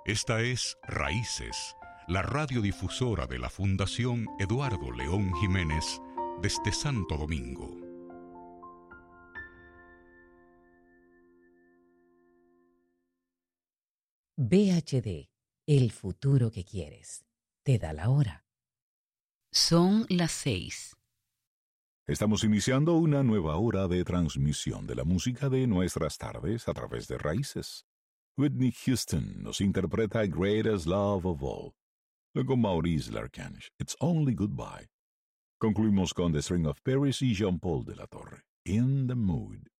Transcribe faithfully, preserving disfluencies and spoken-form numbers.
Esta es Raíces, la radiodifusora de la Fundación Eduardo León Jiménez desde Santo Domingo. V H D, el futuro que quieres. Te da la hora. Son las seis. Estamos iniciando una nueva hora de transmisión de la música de nuestras tardes a través de Raíces. Whitney Houston nos interpreta Greatest Love of All. Luego Maurice Larchange, It's Only Goodbye. Concluimos con The String of Paris y Jean Paul de la Torre, In the Mood.